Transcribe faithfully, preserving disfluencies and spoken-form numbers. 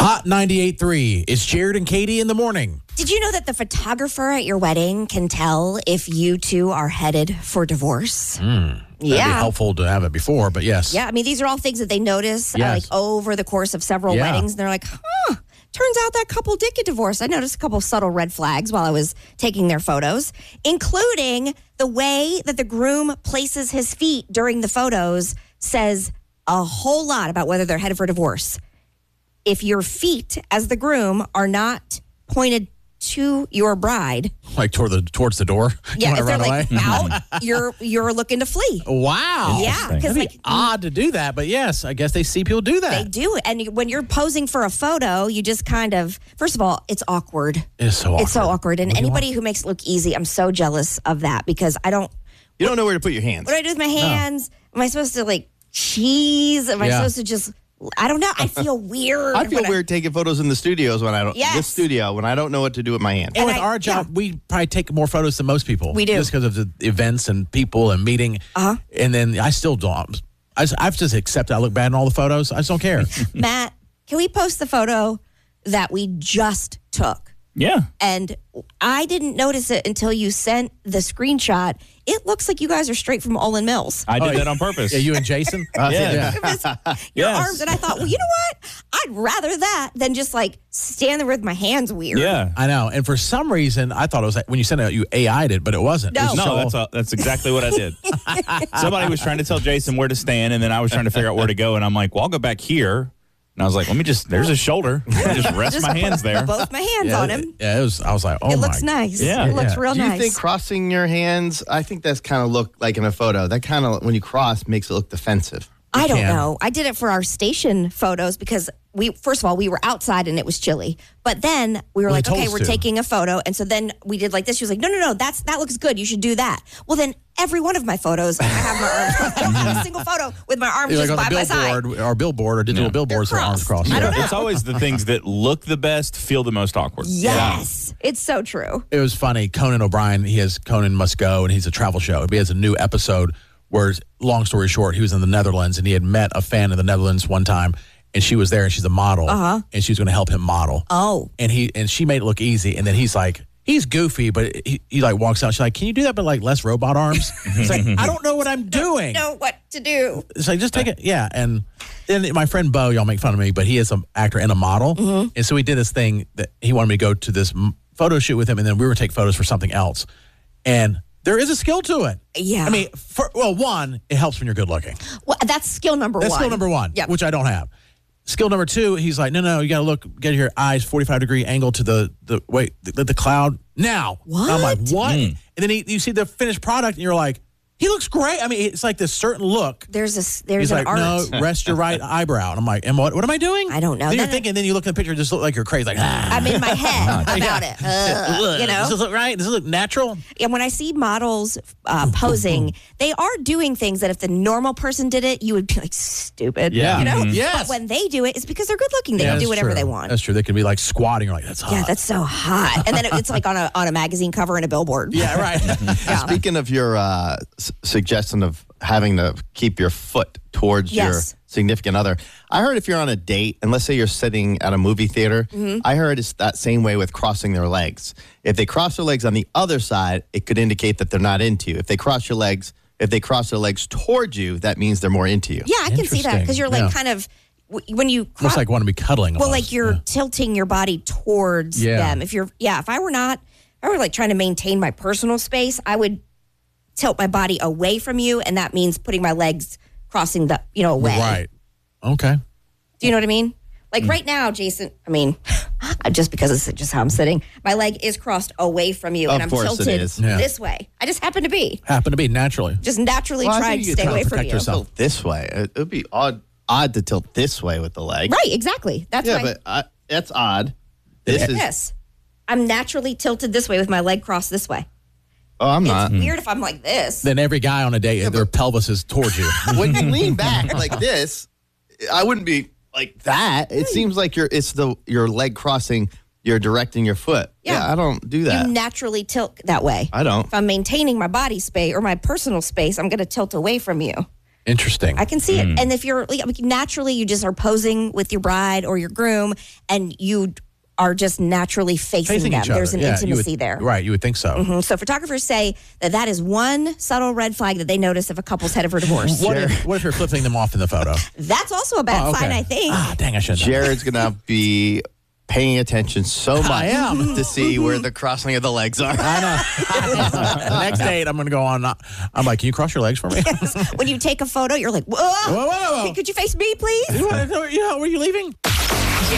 Hot ninety-eight point three. It's Jared and Katie in the morning. Did you know that the photographer at your wedding can tell if you two are headed for divorce? Mm, that'd yeah. be helpful to have it before, but yes. Yeah, I mean, these are all things that they notice Yes. uh, like over the course of several Yeah. weddings. And they're like, huh, turns out that couple did get divorced. I noticed a couple subtle red flags while I was taking their photos, including the way that the groom places his feet during the photos says a whole lot about whether they're headed for divorce. If your feet, as the groom, are not pointed to your bride, Like toward the towards the door. You yeah, wanna if they're run like away? out, you're you're looking to flee. Wow. Yeah, because That'd be like odd to do that, but yes, I guess they see people do they that. do it, and you- when you're posing for a photo, you just kind of first of all, it's awkward. It's so awkward. It's so awkward, and What do you anybody who makes it look easy, I'm so jealous of that because I don't. You don't know where to put your hands. What do I do with my hands? Am I supposed to like cheese? Am I Yeah. supposed to just? I don't know. I feel weird. I feel when weird taking photos in the studios when I don't. Yes. This studio when I don't know what to do with my hands. And And with I- our job, we probably take more photos than most people. We do. Just because of the events and people and meeting. Uh-huh. And then I still don't. I just, I've just accepted I look bad in all the photos. I just don't care. Matt, can we post the photo that we just took? Yeah. And I didn't notice it until you sent the screenshot. It looks like you guys are straight from Olin Mills. I did Oh, that on purpose. Yeah, you and Jason? Yeah. yeah. It was your Yes. arms, and I thought, well, you know what? I'd rather that than just like stand there with my hands weird. Yeah. I know. And for some reason, I thought it was like when you sent it out, you A I'd it, but it wasn't. It No. was No, so- that's a, that's exactly what I did. Somebody was trying to tell Jason where to stand, and then I was trying to figure out where to go, and I'm like, well, I'll go back here. And I was like, let me just, there's his shoulder. Let me just rest Just my hands put there. Both my hands yeah, on him. Yeah, it was. I was like, oh it my. looks nice. Yeah. It looks Yeah. real Do you nice. think crossing your hands? I think that's kind of look like in a photo. That kind of when you cross makes it look defensive. I don't can. know. I did it for our station photos because we, first of all, we were outside and it was chilly. But then we were Well, like, they told okay, us we're to. taking a photo. And so then we did like this. She was like, no, no, no, that's that looks good. You should do that. Well, then every one of my photos, I have my arms. I don't have a single photo with my arms You're just like on by the my side. billboard, or billboard, or digital Yeah. billboards with They're arms crossed. crossed. I don't Yeah. know. It's always the things that look the best feel the most awkward. Yes, it's so true. It was funny. Conan O'Brien, he has Conan Must Go, and he's a travel show. He has a new episode where, long story short, he was in the Netherlands, and he had met a fan in the Netherlands one time, and she was there, and she's a model, Uh-huh. and she was going to help him model. Oh, And he and she made it look easy, and then he's like, he's goofy, but he, he like walks out. She's like, can you do that, but like less robot arms? It's like, I don't know what I'm doing. know what to do. It's like, just take it. Yeah. And then my friend Bo, y'all make fun of me, but he is an actor and a model. Mm-hmm. And so he did this thing that he wanted me to go to this m- photo shoot with him, and then we were take photos for something else. And there is a skill to it. Yeah. I mean, for, well, one, it helps when you're good looking. Well, that's skill number That's one. skill number one, Yep. which I don't have. Skill number two, he's like, no, no, you got to look, get your eyes forty-five degree angle to the, the wait, the, the cloud now. What? I'm like, what? Mm. And then he, you see the finished product, and you're like, he looks great. I mean, it's like this certain look. There's a s- there's He's an like, art. no, rest your right eyebrow. And I'm like, and what, what am I doing? I don't know. Then you're Then- thinking, then you look at the picture, it just look like you're crazy. Like, ah. I'm in my head about Yeah. it. Ugh, you know. Does this look right? Does it look natural? And when I see models uh, posing, they are doing things that if the normal person did it, you would be like, stupid. Yeah. You know? Mhm. Yes. But when they do it, it's because they're good looking. They Yeah, can do that's whatever true. they want. That's true. They could be like squatting. You're like, that's hot. Yeah, that's so hot. And then it's like on a on a magazine cover and a billboard. yeah, right. Yeah. Speaking of your uh, s- suggestion of having to keep your foot towards Yes. your significant other, I heard if you're on a date, and let's say you're sitting at a movie theater, Mm-hmm. I heard it's that same way with crossing their legs. If they cross their legs on the other side, it could indicate that they're not into you. If they cross your legs, if they cross their legs towards you, that means they're more into you. Yeah, I can see that because you're like Yeah. kind of w- when you Looks cro- like want to be cuddling. well, almost. like you're Yeah. tilting your body towards Yeah. them. If you're yeah, if I were not, if I were like trying to maintain my personal space, I would tilt my body away from you, and that means putting my legs crossing the you know away. Right. Okay. Do you know what I mean? Like Mm. right now, Jason, I mean, just because it's just how I'm sitting, my leg is crossed away from you, Of and I'm course it tilted is. Yeah. this way. I just happen to be. Happen to be naturally. Just naturally Well, I trying think to you stay try to away from protect you. yourself. Tilt this way. It would be odd, odd to tilt this way with the leg. Right, exactly. That's Yeah, why. but I, that's odd. This is. Yes. I'm naturally tilted this way with my leg crossed this way. Oh, I'm It's not. weird if I'm like this. Then every guy on a date, their pelvis is towards you. When you lean back like this, I wouldn't be like that. It seems like you're. It's the your leg crossing. You're directing your foot. Yeah. Yeah, I don't do that. You naturally tilt that way. I don't. If I'm maintaining my body space or my personal space, I'm going to tilt away from you. Interesting. I can see it. And if you're like, naturally, you just are posing with your bride or your groom, and you are just naturally facing, Facing them. each other. There's an Yeah, you intimacy would- there. Right, you would think so. Mhm. So photographers say that that is one subtle red flag that they notice if a couple's headed for divorce. What if, what if you're flipping them off in the photo? That's also a bad Oh, okay. sign, I think. Ah, dang, I shouldn't have. Jared's going to be paying attention so much I am. to see where the crossing of the legs are. I know. The next date, I'm going to go on. I'm like, can you cross your legs for me? When you take a photo, you're like, whoa, Whoa, whoa, whoa. could you face me, please? You wanna know- you know, were you leaving?